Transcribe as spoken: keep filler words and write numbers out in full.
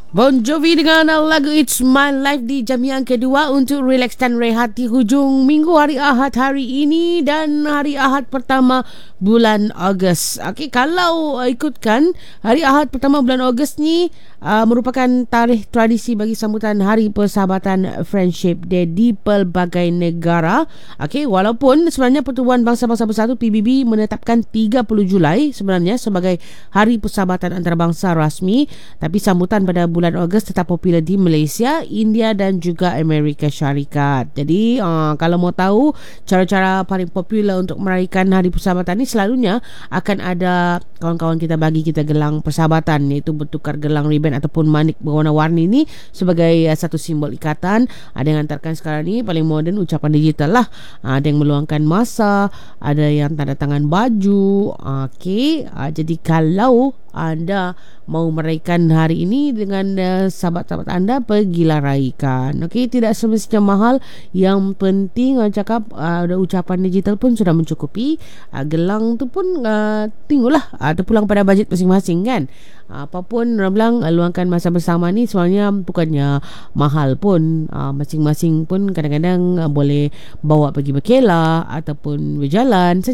Bon Jovi dengan lagu It's My Life di jam yang kedua untuk relax dan rehat di hujung minggu hari Ahad hari ini dan hari Ahad pertama bulan Ogos. Okey, kalau uh, ikutkan hari Ahad pertama bulan Ogos ni uh, merupakan tarikh tradisi bagi sambutan Hari Persahabatan Friendship Day di pelbagai negara. Okey, walaupun sebenarnya Pertubuhan Bangsa-Bangsa Bersatu P B B menetapkan tiga puluh Julai sebenarnya sebagai Hari Persahabatan Antarabangsa rasmi, tapi sambutan pada bulan Ogos tetap popular di Malaysia, India dan juga Amerika Syarikat. Jadi uh, kalau mau tahu cara-cara paling popular untuk meraihkan Hari Persahabatan ni, selalunya akan ada kawan-kawan kita bagi kita gelang persahabatan, iaitu bertukar gelang ribbon ataupun manik berwarna-warni ni sebagai uh, satu simbol ikatan. Ada yang hantarkan sekarang ni paling moden ucapan digital lah. Uh, ada yang meluangkan masa, ada yang tanda tangan baju. Uh, Okey, uh, jadi kalau anda mau meraihkan hari ini dengan uh, sahabat-sahabat anda, pergilah raikan. Okey, tidak semestinya mahal. Yang penting orang cakap uh, ada ucapan digital pun sudah mencukupi. Uh, gelang tu pun uh, tengoklah, uh, terpulang pada bajet masing-masing kan. Uh, apapun orang bilang, uh, luangkan masa bersama ni sebenarnya bukannya mahal pun. Uh, masing-masing pun kadang-kadang uh, boleh bawa pergi berkelah ataupun berjalan saja.